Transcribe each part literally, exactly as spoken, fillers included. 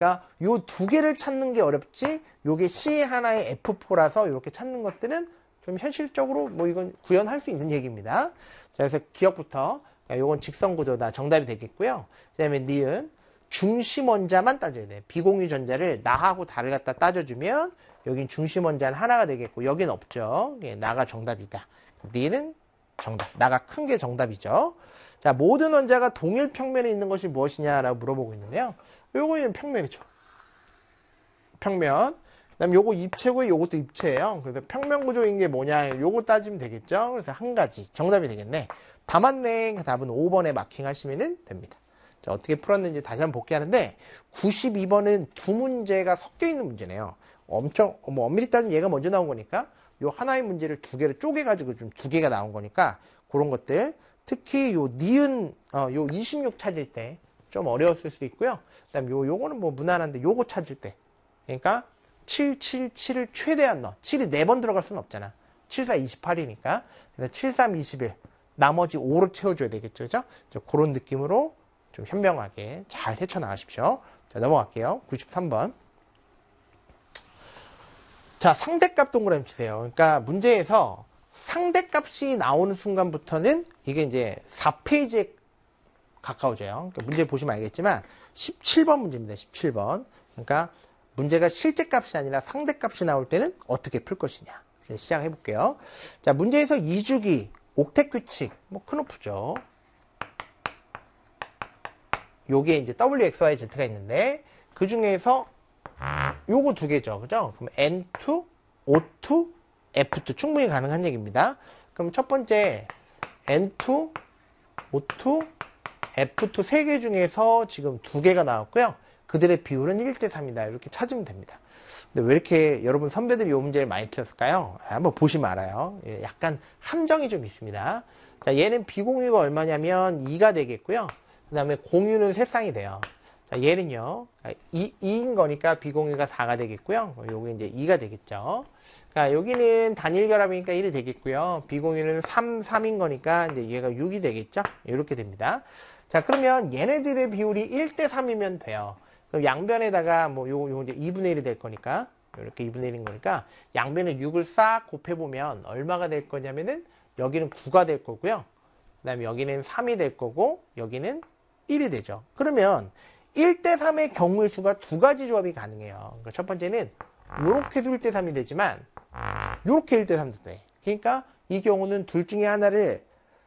그러니까 요 두 개를 찾는 게 어렵지 요게 C 하나의 에프 포라서 이렇게 찾는 것들은 좀 현실적으로 뭐 이건 구현할 수 있는 얘기입니다. 자, 그래서 기억부터 요건 직선구조다 정답이 되겠고요. 그 다음에 니은 중심 원자만 따져야 돼. 비공유 전자를 나하고 다를 갖다 따져주면 여긴 중심 원자는 하나가 되겠고 여긴 없죠. 나가 정답이다. 니는 정답. 나가 큰 게 정답이죠. 자, 모든 원자가 동일 평면에 있는 것이 무엇이냐라고 물어보고 있는데요. 요거는 평면이죠. 평면. 그 다음 요거 입체고 요것도 입체예요. 그래서 평면 구조인 게 뭐냐 요거 따지면 되겠죠. 그래서 한 가지 정답이 되겠네. 다 맞네. 답은 오 번에 마킹하시면 됩니다. 자, 어떻게 풀었는지 다시 한번 복귀하는데 구십이 번은 두 문제가 섞여 있는 문제네요. 엄청 뭐 엄밀히 따지면 얘가 먼저 나온 거니까 요 하나의 문제를 두 개를 쪼개가지고 좀 두 개가 나온 거니까 그런 것들 특히 요 니은 어, 요 이십육 찾을 때 좀 어려웠을 수도 있고요. 그다음 요 요거는 뭐 무난한데 요거 찾을 때 그러니까 칠, 칠, 칠을 최대한 넣어. 칠이 네 번 들어갈 수는 없잖아. 칠, 사, 이십팔이니까. 그래서 칠, 삼, 이십일. 나머지 오로 채워줘야 되겠죠. 그죠? 그런 느낌으로 좀 현명하게 잘 헤쳐나가십시오. 자, 넘어갈게요. 구십삼 번. 자, 상대값 동그라미 치세요. 그러니까 문제에서 상대값이 나오는 순간부터는 이게 이제 사 페이지에 가까워져요. 그러니까 문제 보시면 알겠지만 십칠 번 문제입니다. 십칠 번. 그러니까 문제가 실제값이 아니라 상대값이 나올 때는 어떻게 풀 것이냐. 시작해 볼게요. 자, 문제에서 이주기, 옥텟 규칙, 뭐 크노프죠. 요게 이제 더블유 엑스 와이 제트가 있는데 그 중에서 요거 두 개죠. 그죠? 그럼 엔 투, 오 투, 에프 투 충분히 가능한 얘기입니다. 그럼 첫 번째 엔 투, 오 투, 에프 투 세 개 중에서 지금 두 개가 나왔고요. 그들의 비율은 일 대 삼이다. 이렇게 찾으면 됩니다. 근데 왜 이렇게 여러분 선배들이 이 문제를 많이 틀렸을까요? 한번 보시면 알아요. 약간 함정이 좀 있습니다. 자, 얘는 비공유가 얼마냐면 이가 되겠고요. 그 다음에 공유는 세 쌍이 돼요. 자, 얘는요, 이, 이인 거니까 비공유가 사가 되겠고요. 여기 이제 이가 되겠죠. 자, 여기는 단일 결합이니까 일이 되겠고요. 비공유는 삼, 삼인 거니까 이제 얘가 육이 되겠죠. 이렇게 됩니다. 자, 그러면 얘네들의 비율이 일 대 삼이면 돼요. 그럼 양변에다가 뭐 요, 요 이제 이분의 일이 될 거니까 이렇게 이분의 일인 거니까 양변에 육을 싹 곱해보면 얼마가 될 거냐면은 여기는 구가 될 거고요. 그 다음에 여기는 삼이 될 거고 여기는 일이 되죠. 그러면 일 대 삼의 경우의 수가 두 가지 조합이 가능해요. 그러니까 첫 번째는 요렇게도 일 대 삼이 되지만 요렇게 일 대 삼도 돼. 그러니까 이 경우는 둘 중에 하나를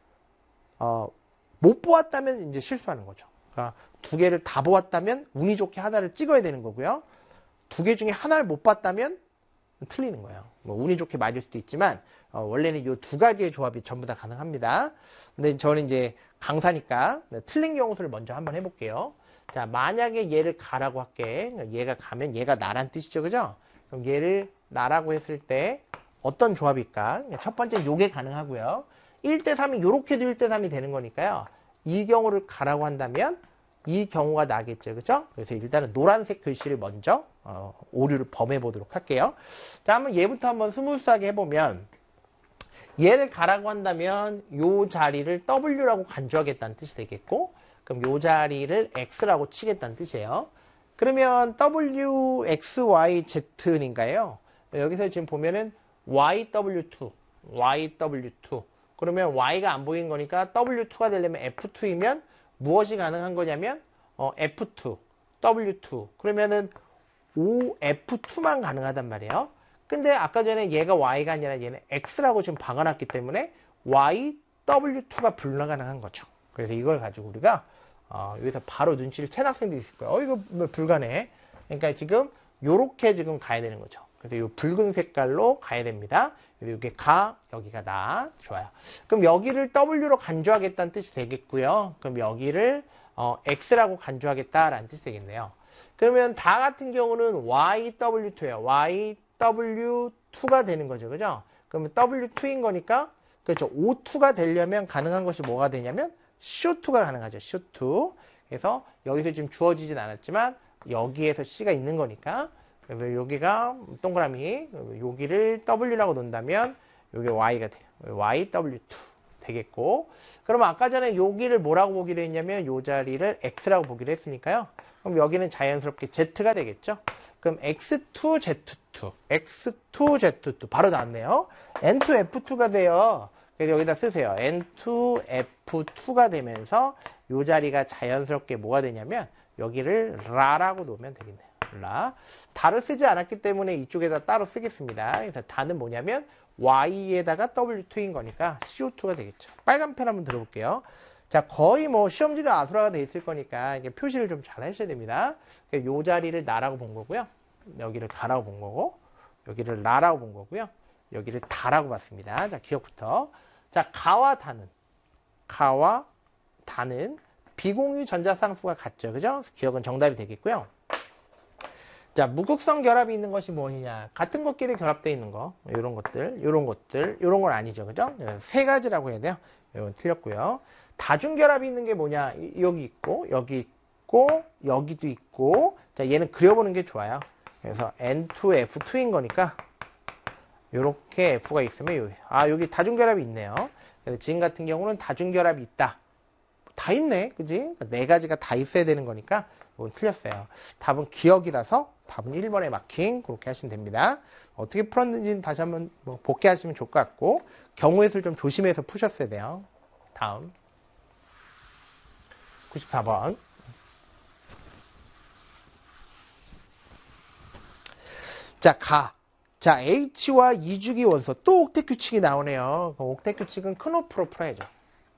어, 못 보았다면 이제 실수하는 거죠. 그러니까 두 개를 다 보았다면 운이 좋게 하나를 찍어야 되는 거고요. 두 개 중에 하나를 못 봤다면 틀리는 거예요. 뭐 운이 좋게 맞을 수도 있지만 어, 원래는 이 두 가지의 조합이 전부 다 가능합니다. 근데 저는 이제 강사니까 틀린 경우 수를 먼저 한번 해볼게요. 자, 만약에 얘를 가라고 할게. 얘가 가면 얘가 나란 뜻이죠. 그죠? 그럼 얘를 나라고 했을 때 어떤 조합일까? 첫 번째는 요게 가능하고요. 일 대 삼이 요렇게도 일 대 삼이 되는 거니까요. 이 경우를 가라고 한다면 이 경우가 나겠죠. 그죠? 그래서 일단은 노란색 글씨를 먼저 어, 오류를 범해 보도록 할게요. 자, 한번 얘부터 한번 스무스하게 해보면 얘를 가라고 한다면 요 자리를 더블유라고 간주하겠다는 뜻이 되겠고 그럼 요 자리를 X라고 치겠다는 뜻이에요. 그러면 더블유 엑스 와이 제트인가요? 여기서 지금 보면은 와이 더블유 투, 와이 더블유 투. 그러면 Y가 안 보이는 거니까 더블유 투가 되려면 에프 투이면 무엇이 가능한 거냐면 어, 에프 투, 더블유 투. 그러면은 오 에프 투만 가능하단 말이에요. 근데 아까 전에 얘가 Y가 아니라 얘는 X라고 지금 박아놨기 때문에 와이 더블유 투가 불가능한 거죠. 그래서 이걸 가지고 우리가 어, 여기서 바로 눈치를 챈 학생들이 있을 거예요. 어, 이거 뭐 불가능해. 그러니까 지금 요렇게 지금 가야 되는 거죠. 그래서 이 붉은 색깔로 가야 됩니다. 여기 가, 여기가 나. 좋아요. 그럼 여기를 더블유로 간주하겠다는 뜻이 되겠고요. 그럼 여기를 어, X라고 간주하겠다라는 뜻이 되겠네요. 그러면 다 같은 경우는 와이 더블유 투예요. 와이 더블유 투가 되는 거죠. 그죠? 그러면 더블유 투인 거니까 그렇죠. 오 투가 되려면 가능한 것이 뭐가 되냐면 씨 투가 가능하죠. 씨 투. 그래서 여기서 지금 주어지진 않았지만 여기에서 C가 있는 거니까 그래서 여기가 동그라미 여기를 W라고 놓는다면 여기 Y가 돼요. 와이 더블유 투 되겠고, 그러면 아까 전에 여기를 뭐라고 보기로 했냐면 요 자리를 x라고 보기로 했으니까요. 그럼 여기는 자연스럽게 z가 되겠죠. 그럼 엑스 투 지 투, 엑스 투 지 투 바로 나왔네요. 엔 투 에프 투가 돼요. 그래서 여기다 쓰세요. 엔 투 에프 투가 되면서 요 자리가 자연스럽게 뭐가 되냐면 여기를 라라고 놓으면 되겠네요. 라. 다를 쓰지 않았기 때문에 이쪽에다 따로 쓰겠습니다. 그래서 다는 뭐냐면 Y에다가 더블유 투인 거니까 씨 오 투가 되겠죠. 빨간 펜 한번 들어볼게요. 자, 거의 뭐 시험지가 아수라가 돼 있을 거니까 이게 표시를 좀 잘 하셔야 됩니다. 요 자리를 나라고 본 거고요. 여기를 가라고 본 거고, 여기를 라라고 본 거고요. 여기를 다라고 봤습니다. 자, 기억부터. 자, 가와 다는, 가와 다는 비공유 전자쌍수가 같죠. 그죠? 기억은 정답이 되겠고요. 자, 무극성 결합이 있는 것이 무엇이냐? 같은 것끼리 결합되어 있는 거. 이런 것들, 이런 것들, 이런 건 아니죠. 그죠? 세 가지라고 해야 돼요. 이건 틀렸고요. 다중결합이 있는 게 뭐냐? 여기 있고, 여기 있고, 여기도 있고. 자, 얘는 그려보는 게 좋아요. 그래서 엔 투 에프 투인 거니까, 요렇게 F가 있으면, 여기. 아, 여기 다중결합이 있네요. 그래서 지금 같은 경우는 다중결합이 있다. 다 있네. 그지? 네 가지가 다 있어야 되는 거니까, 이건 틀렸어요. 답은 기억이라서 답은 일 번에 마킹 그렇게 하시면 됩니다. 어떻게 풀었는지는 다시 한번 뭐 복귀하시면 좋을 것 같고 경우의 수를 좀 조심해서 푸셨어야 돼요. 다음 구십사 번. 자, 가. 자, H와 이주기 원소 또 옥텟 규칙이 나오네요. 옥텟 규칙은 큰 오프로 풀어야죠.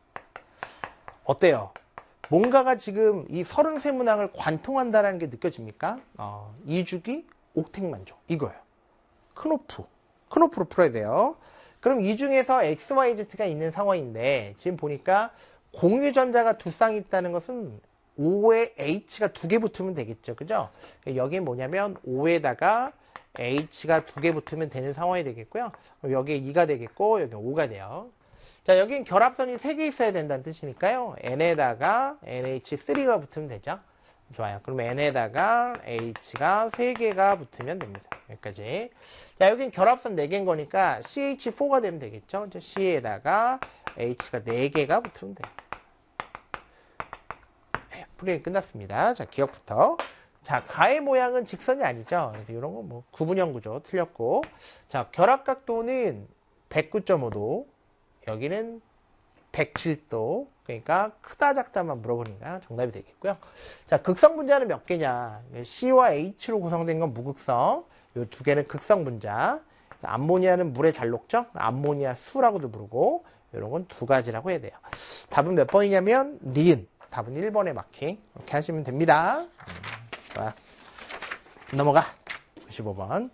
어때요? 뭔가가 지금 이 서른세 문항을 관통한다는 게 느껴집니까? 어, 이주기 옥텟만족 이거예요. 큰오프 큰오프로 풀어야 돼요. 그럼 이 중에서 엑스 와이 제트가 있는 상황인데 지금 보니까 공유전자가 두 쌍이 있다는 것은 오에 H가 두 개 붙으면 되겠죠. 그죠? 여기 뭐냐면 오에다가 H가 두 개 붙으면 되는 상황이 되겠고요. 여기에 이가 되겠고 여기 오가 돼요. 자, 여긴 결합선이 세 개 있어야 된다는 뜻이니까요. N에다가 엔 에이치 쓰리가 붙으면 되죠. 좋아요. 그럼 N에다가 H가 세 개가 붙으면 됩니다. 여기까지. 자, 여긴 결합선 네 개인 거니까 씨 에이치 포가 되면 되겠죠. C에다가 H가 네 개가 붙으면 돼요. 네, 풀이 끝났습니다. 자, 기억부터. 자, 가의 모양은 직선이 아니죠. 그래서 이런 거 뭐 구분형 구조 틀렸고. 자, 결합각도는 백구 점 오 도. 여기는 백칠 도. 그러니까 크다 작다만 물어보니까 정답이 되겠고요. 자, 극성 분자는 몇 개냐? C와 H로 구성된 건 무극성. 이 두 개는 극성 분자. 암모니아는 물에 잘 녹죠? 암모니아 수라고도 부르고 이런 건 두 가지라고 해야 돼요. 답은 몇 번이냐면 니은. 답은 일 번에 마킹. 이렇게 하시면 됩니다. 자, 넘어가. 구십오 번.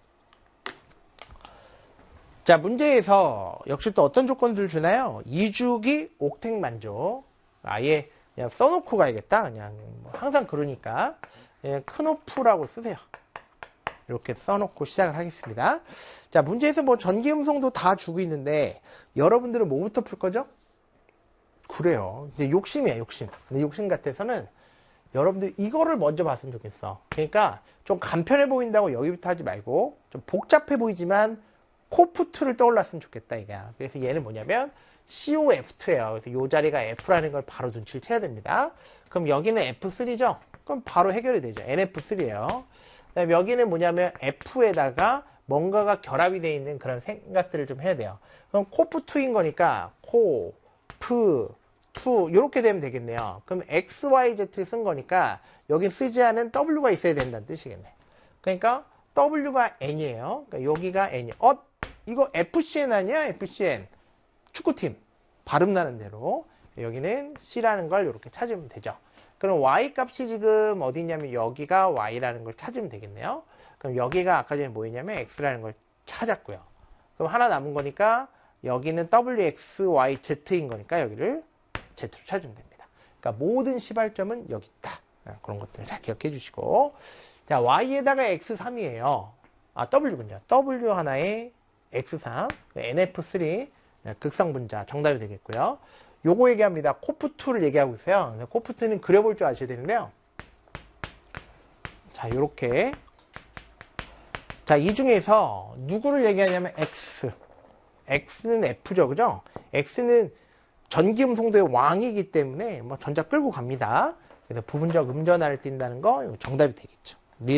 자, 문제에서 역시 또 어떤 조건들을 주나요? 이주기 옥텟 만족. 아예 그냥 써놓고 가야겠다. 그냥 뭐 항상 그러니까 예, 큰 오프라고 쓰세요. 이렇게 써놓고 시작을 하겠습니다. 자, 문제에서 뭐 전기음성도 다 주고 있는데 여러분들은 뭐부터 풀 거죠? 그래요. 이제 욕심이에요, 욕심. 근데 욕심 같아서는 여러분들 이거를 먼저 봤으면 좋겠어. 그러니까 좀 간편해 보인다고 여기부터 하지 말고 좀 복잡해 보이지만 코프트를 떠올랐으면 좋겠다, 이게. 그래서 얘는 뭐냐면 씨 오 에프 투예요. 그래서 이 자리가 F라는 걸 바로 눈치를 채야 됩니다. 그럼 여기는 에프 쓰리죠? 그럼 바로 해결이 되죠. 엔 에프 쓰리예요. 그다음에 여기는 뭐냐면 F에다가 뭔가가 결합이 되어 있는 그런 생각들을 좀 해야 돼요. 그럼 코프투인 거니까 코, 프, 투 이렇게 되면 되겠네요. 그럼 엑스 와이 제트를 쓴 거니까 여기 쓰지 않은 더블유가 있어야 된다는 뜻이겠네. 그러니까 더블유가 N이에요. 그러니까 여기가 N이에요. 어? 이거 에프 씨 엔 아니야? 에프 씨 엔. 축구팀. 발음 나는 대로. 여기는 C라는 걸 이렇게 찾으면 되죠. 그럼 Y 값이 지금 어디 있냐면 여기가 Y라는 걸 찾으면 되겠네요. 그럼 여기가 아까 전에 뭐였냐면 X라는 걸 찾았고요. 그럼 하나 남은 거니까 여기는 더블유 엑스 와이 제트인 거니까 여기를 Z로 찾으면 됩니다. 그러니까 모든 시발점은 여기 있다. 그런 것들을 잘 기억해 주시고. 자, Y에다가 엑스 삼이에요. 아, W군요. W 하나에 엑스 삼, 엔 에프 쓰리, 극성 분자 정답이 되겠고요. 요거 얘기합니다. 코프투를 얘기하고 있어요. 코프투는 그려볼 줄 아셔야 되는데요. 자, 요렇게. 자, 이 중에서 누구를 얘기하냐면 X. X는 F죠, 그죠? X는 전기음송도의 왕이기 때문에 뭐 전자 끌고 갑니다. 그래서 부분적 음전하를 띈다는 거 이거 정답이 되겠죠.